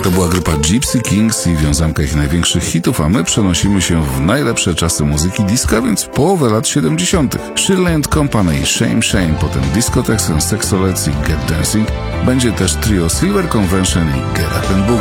To była grupa Gypsy Kings i wiązanka ich największych hitów, a my przenosimy się w najlepsze czasy muzyki disco, więc w połowę lat 70. Shirley & Company, Shame Shame, potem Discotheques and Sexolets i Get Dancing. Będzie też trio Silver Convention i Get Up and Boogie.